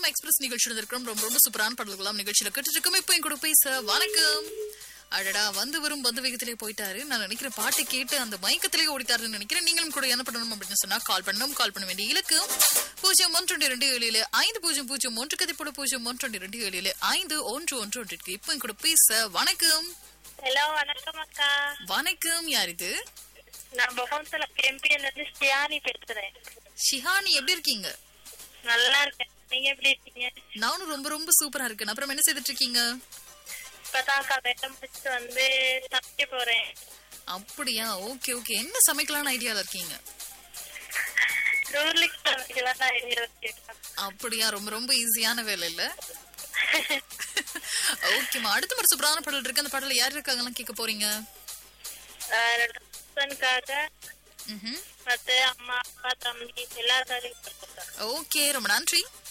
Cinema express நிகழ்ச்சியில் இருக்கிறோம். ரொம்ப ரொம்ப சூப்பரான பாடல்களாம் நிகழ்ச்சியில கேட்டு இருக்கோம். இப்போ என் கூட பேச வணக்கம். அடடா வந்து வரும் பந்து வேகத்திலே போயிட்டாரு. நான் நினைக்கிறேன் பாட்டை கேட்டு அந்த மயக்கத்திலே ஓடிட்டாருன்னு நினைக்கிறேன். நீங்களும் கூட என்ன பண்ணணும் அப்படின்னு சொன்னா கால் பண்ண வேண்டிய இலக்கு 0127 கதிப்போட 0127 இப்போ என் கூட பேச வணக்கம். ஹலோ வணக்கம் அக்கா. வணக்கம், யார் இது? நான் பகவந்தல எம்பிஎல்ல இருந்து ஷியானி பேசுறேன். ஷிஹானி, எப்படி இருக்கீங்க? நல்லா இருக்கேன், நீங்க எப்படி இருக்கீங்க? நானும் ரொம்ப ரொம்ப சூப்பரா இருக்கேன். அப்புறம் என்ன செய்துட்டு இருக்கீங்க? இப்பதான் அக்கா வேலை முடிச்சுட்டு வந்து சமைக்க போறேன். அப்படியா, ஓகே ஓகே. என்ன சமைக்கலாம்னு ஐடியால இருக்கீங்க? ஊர்லிக்கு சமைக்கலாம் ஐடியா இருக்கேன். அப்படியா, ரொம்ப ரொம்ப ஈஸியான வேலை இல்ல? ஓகேமா, அடுத்த ஒரு சூப்பரான பாடல் இருக்கு. அந்த பாடல யார் இருக்காங்கலாம் கேட்க போறீங்க? மத்த அம்மா அப்பா தம்பி எல்லாரும். ஓகே, ரொம்ப நன்றி.